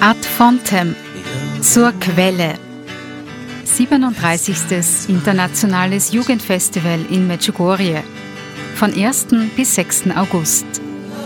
Ad fontem, zur Quelle. 37. Internationales Jugendfestival in Medjugorje. Von 1. bis 6. August.